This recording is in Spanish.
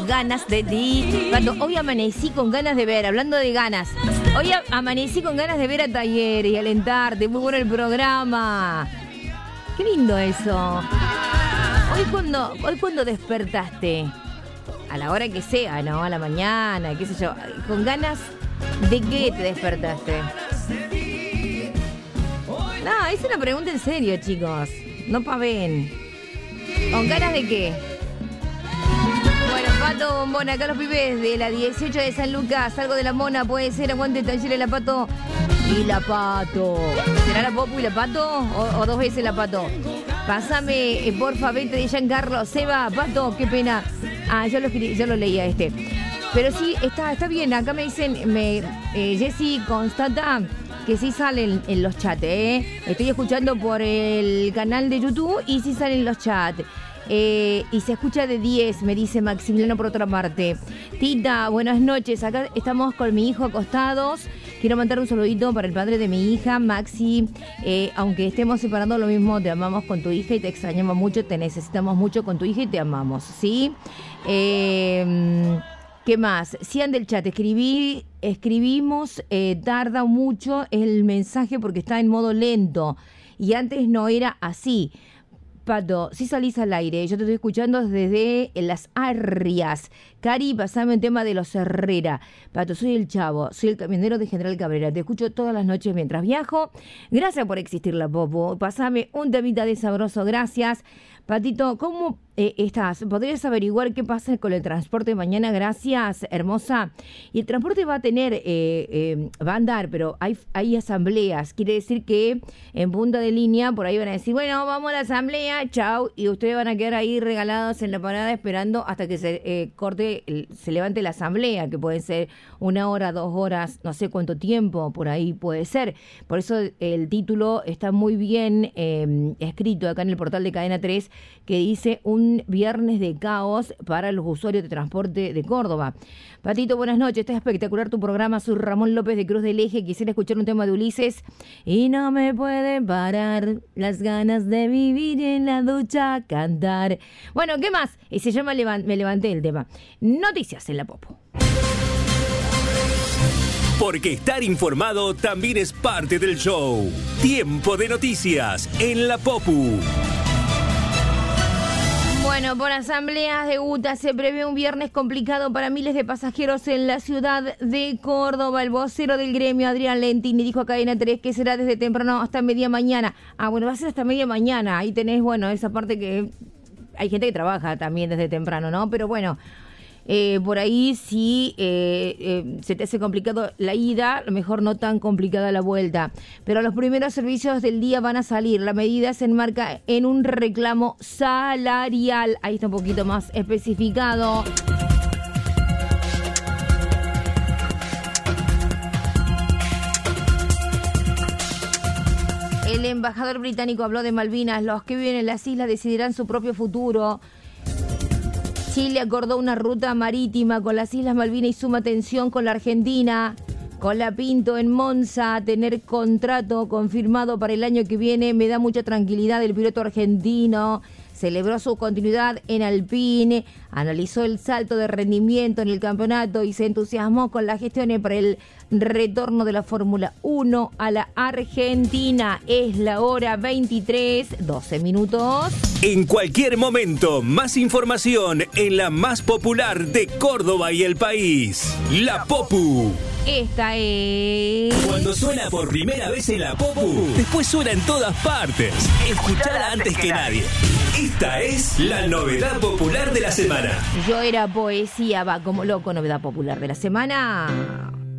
ganas de ti. Pato, hoy amanecí con ganas de ver, hablando de ganas. Hoy amanecí con ganas de ver a Talleres y alentarte. Muy bueno el programa. Qué lindo eso. Hoy cuando despertaste, a la hora que sea, ¿no? A la mañana, qué sé yo. ¿Con ganas de qué te despertaste? No, es una pregunta en serio, chicos. No paven. ¿Con ganas de qué? Bueno, Pato Bombón, acá los pibes de la 18 de San Lucas. Algo de la Mona, puede ser. Aguante Talleres, la Pato y la Pato. ¿Será la Popu y la Pato? ¿O dos veces la Pato? Pásame, porfa, vete de Giancarlo. Seba, Pato, qué pena. Ah, yo lo leía este. Pero sí, está bien. Acá me dicen, Jessy constata que sí salen en los chats, Estoy escuchando por el canal de YouTube y sí salen los chats. Y se escucha de 10, me dice Maximiliano por otra parte. Tita, buenas noches. Acá estamos con mi hijo acostados. Quiero mandar un saludito para el padre de mi hija, Maxi. Aunque estemos separando lo mismo, te amamos con tu hija y te extrañamos mucho, te necesitamos mucho con tu hija y te amamos, ¿sí? ¿Qué más? Sian del chat, escribimos, tarda mucho el mensaje porque está en modo lento. Y antes no era así. Pato, si salís al aire, yo te estoy escuchando desde Las Arrias. Cari, pasame un tema de los Herrera. Pato, soy el Chavo, soy el camionero de General Cabrera. Te escucho todas las noches mientras viajo. Gracias por existir, la Popo. Pasame un temita de sabroso, gracias. Patito, ¿cómo estás? ¿Podrías averiguar qué pasa con el transporte mañana? Gracias, hermosa. Y el transporte va a tener, va a andar, pero hay asambleas. Quiere decir que en punta de línea, por ahí van a decir, bueno, vamos a la asamblea, chau. Y ustedes van a quedar ahí regalados en la parada esperando hasta que se levante la asamblea, que puede ser 1 hora, 2 horas, no sé cuánto tiempo, por ahí puede ser. Por eso el título está muy bien escrito acá en el portal de Cadena 3, que dice un viernes de caos para los usuarios de transporte de Córdoba. Patito, buenas noches, está espectacular tu programa. Soy Ramón López de Cruz del Eje, quisiera escuchar un tema de Ulises. Y no me pueden parar las ganas de vivir en la ducha, cantar. Bueno, ¿qué más? Y se llama Me levanté el tema. Noticias en la Popo. Porque estar informado también es parte del show. Tiempo de noticias en la Popu. Bueno, por asambleas de UTA se prevé un viernes complicado para miles de pasajeros en la ciudad de Córdoba. El vocero del gremio, Adrián Lentini, dijo a Cadena 3 que será desde temprano hasta media mañana. Ah, bueno, va a ser hasta media mañana. Ahí tenés, bueno, esa parte que hay gente que trabaja también desde temprano, ¿no? Pero bueno, por ahí sí se te hace complicado la ida, a lo mejor no tan complicada la vuelta. Pero los primeros servicios del día van a salir. La medida se enmarca en un reclamo salarial. Ahí está un poquito más especificado. El embajador británico habló de Malvinas. Los que viven en las islas decidirán su propio futuro. Chile acordó una ruta marítima con las Islas Malvinas y suma tensión con la Argentina. Con la Pinto en Monza, tener contrato confirmado para el año que viene me da mucha tranquilidad. El piloto argentino celebró su continuidad en Alpine, analizó el salto de rendimiento en el campeonato y se entusiasmó con las gestiones para el retorno de la Fórmula 1 a la Argentina. Es la hora 23, 12 minutos. En cualquier momento, más información en la más popular de Córdoba y el país, La Popu. Esta es... Cuando suena por primera vez en La Popu, después suena en todas partes. Escuchala antes que nadie. Esta es la novedad popular de la semana. Yo era poesía, va como loco, novedad popular de la semana.